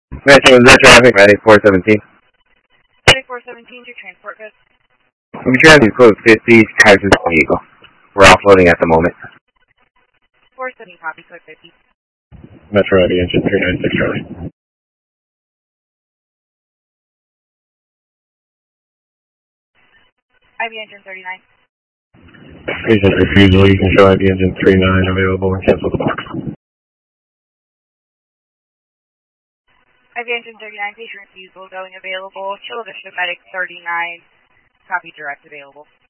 Metro, is that traffic? Medic 417. Medic 417, your transport goods. We traffic code 50, Texas Eagle. We're offloading at the moment. 470, copy, code 50. Metro ID engine 396 Charlie. IV engine 39. Agent refusal, you can show ID engine 39 available and cancel the box. IV engine 39, patient refusal, going available. Chula Vista Medic 39, copy direct available.